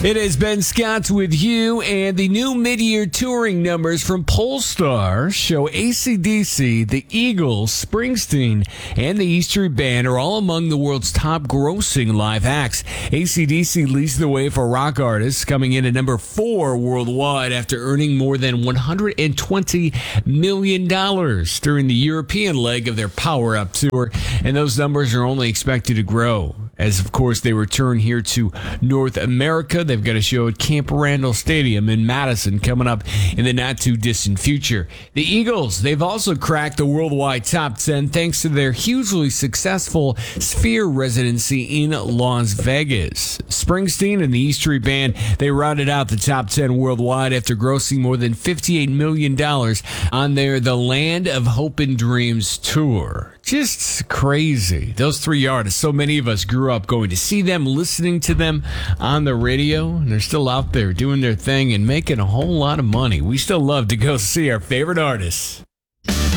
It has been Scott with you, and the new mid-year touring numbers from Polestar show AC/DC, the Eagles, Springsteen, and the E Street Band are all among the world's top-grossing live acts. AC/DC leads the way for rock artists, coming in at number 4 worldwide after earning more than $120 million during the European leg of their Power Up tour, and those numbers are only expected to grow as, of course, they return here to North America. They've got a show at Camp Randall Stadium in Madison coming up in the not-too-distant future. The Eagles, they've also cracked the worldwide top 10 thanks to their hugely successful Sphere residency in Las Vegas. Springsteen and the E Street Band, they rounded out the top 10 worldwide after grossing more than $58 million on their The Land of Hope and Dreams tour. Just crazy. Those three artists, so many of us grew up going to see them, listening to them on the radio, and they're still out there doing their thing and making a whole lot of money. We still love to go see our favorite artists.